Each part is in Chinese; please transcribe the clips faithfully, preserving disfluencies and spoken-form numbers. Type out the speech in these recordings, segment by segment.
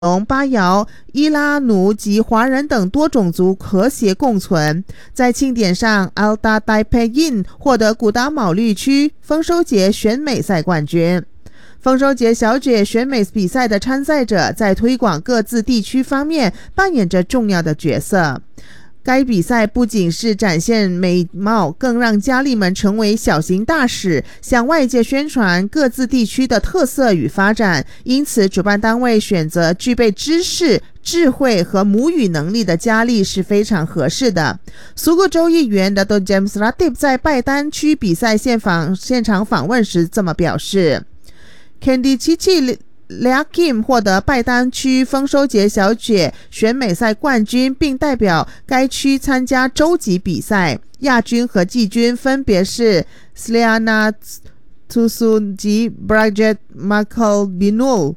巴瑶、伊拉奴及华人等多种族和谐共存。在庆典上 Alda Daipeyin 获得古达卯绿区丰收节选美赛冠军。丰收节小姐选美比赛的参赛者在推广各自地区方面扮演着重要的角色。该比赛不仅是展现美貌，更让佳丽们成为小型大使，向外界宣传各自地区的特色与发展。因此主办单位选择具备知识、智慧和母语能力的佳丽是非常合适的。苏格州议员 Dato James Ratib 在拜丹区比赛现访现场访问时这么表示。 Candy Chichi Lea Kim 获得拜丹区丰收节小姐选美赛冠军，并代表该区参加州级比赛。亚军和季军分别是 Sliana Tusu 及 Bridget McAlbinul。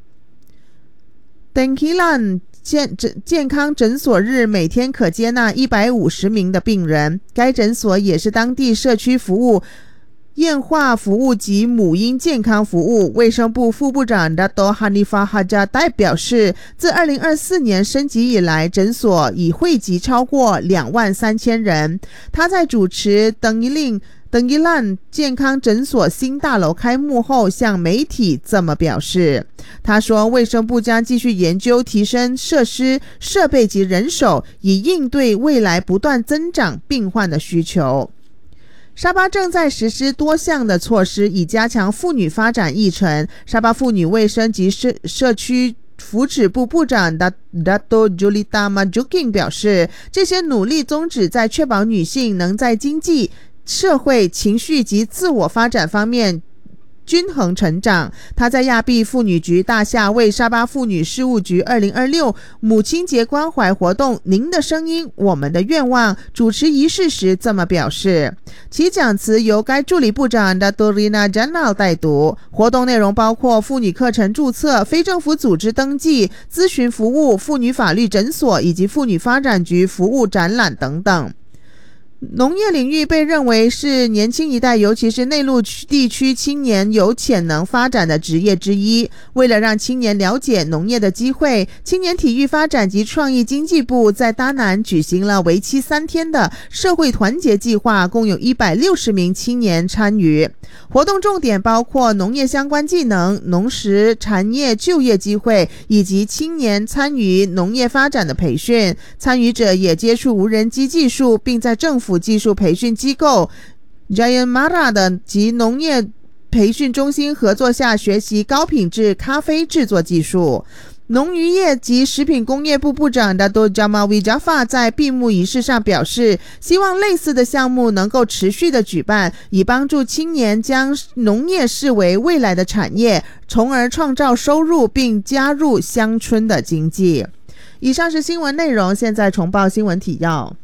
Tengkilan 健, 健康诊所日每天可接纳一百五十名的病人，该诊所也是当地社区服务、验化服务及母婴健康服务。卫生部副部长 Dato Hanifah Hajatay 表示，自二零二四年升级以来，诊所已汇集超过两万三千人。他在主持登伊令登伊兰健康诊所新大楼开幕后向媒体这么表示。他说，卫生部将继续研究提升设施、设备及人手，以应对未来不断增长病患的需求。沙巴正在实施多项的措施，以加强妇女发展议程。沙巴妇女卫生及 社, 社区福祉部部长 Dato Julita Majukin 表示，这些努力宗旨在确保女性能在经济、社会、情绪及自我发展方面均衡成长。他在亚庇妇女局大厦为沙巴妇女事务局二零二六母亲节关怀活动您的声音我们的愿望主持仪式时这么表示。其讲词由该助理部长 Datorina Janal 带读。活动内容包括妇女课程注册、非政府组织登记、咨询服务、妇女法律诊所以及妇女发展局服务展览等等。农业领域被认为是年轻一代，尤其是内陆地区青年有潜能发展的职业之一。为了让青年了解农业的机会，青年体育发展及创意经济部在达南举行了为期三天的社会团结计划，共有一百六十名青年参与。活动重点包括农业相关技能、农食产业就业机会，以及青年参与农业发展的培训。参与者也接触无人机技术，并在政府技术培训机构 Jayan Mara 的及农业培训中心合作下学习高品质咖啡制作技术。农渔业及食品工业部部长 Dato Jamawi Jaffa 在闭幕仪式上表示，希望类似的项目能够持续的举办，以帮助青年将农业视为未来的产业，从而创造收入并加入乡村的经济。以上是新闻内容，现在重报新闻提要。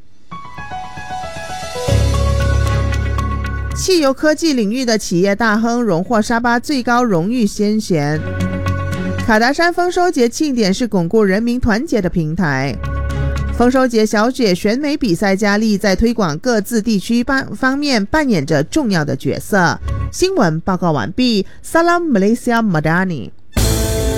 汽油科技领域的企业大亨荣获沙巴最高荣誉先贤。卡达山丰收节庆典是巩固人民团结的平台。丰收节小姐选美比赛佳丽在推广各自地区方面扮演着重要的角色。新闻报告完毕。Salam Malaysia Madani。